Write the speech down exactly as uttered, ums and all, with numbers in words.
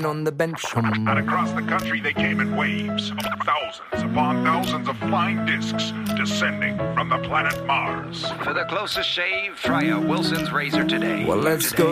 man on the bench. And across the country they came in waves, thousands upon thousands of flying discs descending from the planet Mars. For the closest shave, try a Wilson's razor today. Well, let's go